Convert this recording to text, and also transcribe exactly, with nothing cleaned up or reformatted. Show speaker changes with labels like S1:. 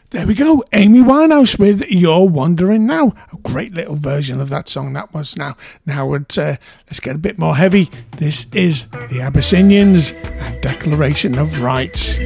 S1: There we go, Amy Winehouse with You're Wondering Now. A great little version of that song that was. Now, now let's, uh, let's get a bit more heavy. This is the Abyssinians and Declaration of Rights.